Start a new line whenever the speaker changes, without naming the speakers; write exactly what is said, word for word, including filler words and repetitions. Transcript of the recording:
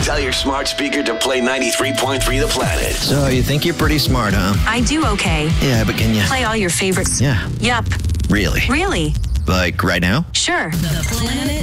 Tell your smart speaker to play ninety-three point three The Planet.
So you think you're pretty smart, huh?
I do okay.
Yeah, but can you...
Play all your favorites.
Yeah.
Yup.
Really?
Really?
Like right now?
Sure.
The Planet